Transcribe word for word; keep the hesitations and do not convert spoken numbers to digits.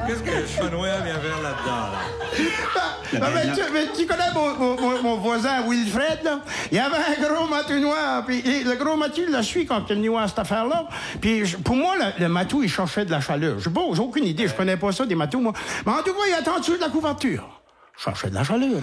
Qu'est-ce que le chenois vient faire là-dedans, là? Ben, ben, mais, tu, mais tu connais mon, mon, mon, mon voisin Wilfred, là? Il y avait un gros matou noir, puis et le gros matou, il l'a suivi quand il est venu à cette affaire-là. Puis je- pour moi, le, le matou, il cherchait de la chaleur. Je sais pas, j'ai aucune idée, je connais pas ça, des matous, moi. Mais en tout cas, il était en dessous de la couverture. Il cherchait de la chaleur,